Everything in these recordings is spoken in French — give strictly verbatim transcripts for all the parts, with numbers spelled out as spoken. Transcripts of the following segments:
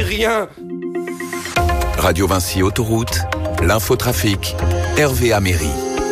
rien. Radio Vinci Autoroute, l'infotrafic, Hervé Améry.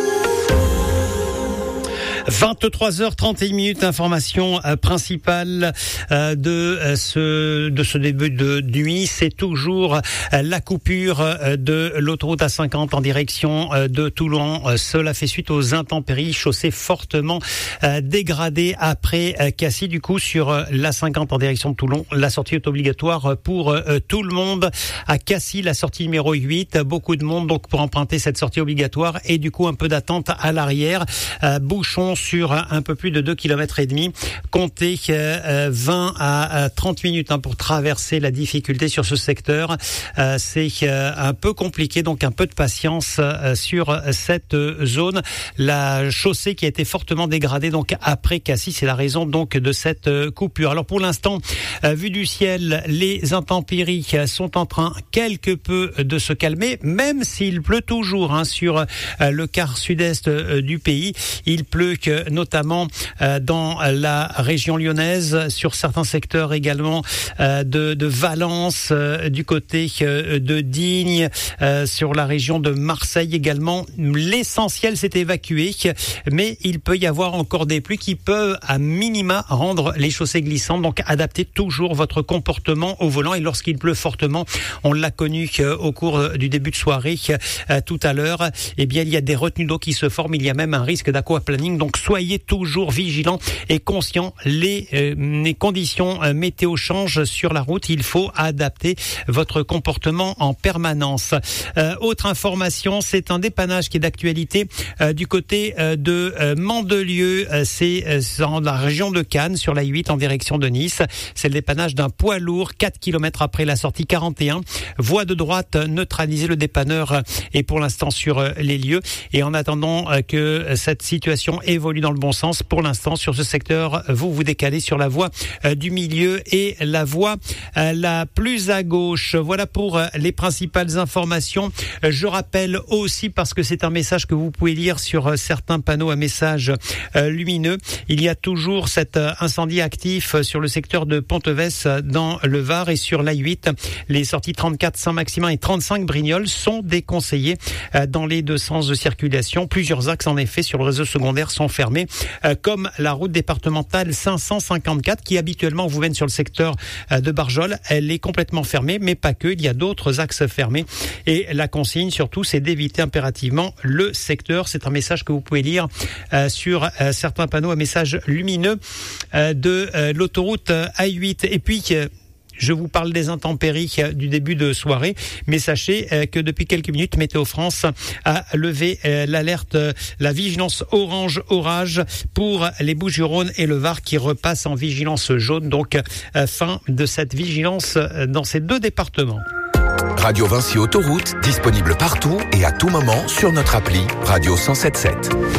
vingt-trois heures trente et une minutes, information euh, principale euh, de euh, ce de ce début de nuit, c'est toujours euh, la coupure euh, de l'autoroute A cinquante en direction euh, de Toulon. Euh, cela fait suite aux intempéries, chaussée fortement euh, dégradée après euh, Cassis. Du coup, sur euh, l'A cinquante en direction de Toulon, la sortie est obligatoire pour euh, tout le monde. À Cassis, la sortie numéro huit, beaucoup de monde donc pour emprunter cette sortie obligatoire et du coup un peu d'attente à l'arrière. Euh, bouchon sur un peu plus de deux kilomètres et demi. Comptez euh, vingt à trente minutes hein, pour traverser la difficulté sur ce secteur. Euh, c'est euh, un peu compliqué, donc un peu de patience euh, sur cette zone. La chaussée qui a été fortement dégradée donc après Cassis, c'est la raison donc de cette euh, coupure. Alors pour l'instant, euh, vu du ciel, les intempéries sont en train quelque peu de se calmer, même s'il pleut toujours hein, sur euh, le quart sud-est euh, du pays. Il pleut que notamment euh, dans la région lyonnaise, sur certains secteurs également euh, de, de Valence, euh, du côté euh, de Digne, euh, sur la région de Marseille également. L'essentiel s'est évacué, mais il peut y avoir encore des pluies qui peuvent à minima rendre les chaussées glissantes. Donc adaptez toujours votre comportement au volant. Et lorsqu'il pleut fortement, on l'a connu euh, au cours du début de soirée euh, tout à l'heure, eh bien il y a des retenues d'eau qui se forment. Il y a même un risque d'aquaplaning. Donc soyez toujours vigilants et conscients. Les, euh, les conditions euh, météo changent sur la route. Il faut adapter votre comportement en permanence. Euh, autre information, c'est un dépannage qui est d'actualité euh, du côté euh, de euh, Mandelieu. Euh, c'est euh, dans la région de Cannes, sur la huit en direction de Nice. C'est le dépannage d'un poids lourd, quatre kilomètres après la sortie quarante et un. Voie de droite neutralisée. Le dépanneur est pour l'instant sur euh, les lieux. Et en attendant euh, que cette situation évolue dans le bon sens, pour l'instant sur ce secteur, vous vous décalez sur la voie euh, du milieu et la voie euh, la plus à gauche. Voilà pour euh, les principales informations. Euh, je rappelle aussi, parce que c'est un message que vous pouvez lire sur euh, certains panneaux à messages euh, lumineux, il y a toujours cet euh, incendie actif euh, sur le secteur de Ponteves euh, dans le Var et sur l'A huit. Les sorties trente-quatre Saint-Maximin et trente-cinq Brignoles sont déconseillées euh, dans les deux sens de circulation. Plusieurs axes en effet sur le réseau secondaire sont fermés, euh, comme la route départementale cinq cent cinquante-quatre qui habituellement vous mène sur le secteur euh, de Barjol. Elle est complètement fermée, mais pas que. Il y a d'autres axes fermés et la consigne surtout, c'est d'éviter impérativement le secteur. C'est un message que vous pouvez lire euh, sur euh, certains panneaux à messages lumineux euh, de euh, l'autoroute A huit. Et puis euh, je vous parle des intempéries du début de soirée, mais sachez que depuis quelques minutes, Météo France a levé l'alerte, la vigilance orange orage pour les Bouches-du-Rhône et le Var qui repassent en vigilance jaune. Donc, fin de cette vigilance dans ces deux départements. Radio Vinci Autoroute, disponible partout et à tout moment sur notre appli Radio cent sept sept.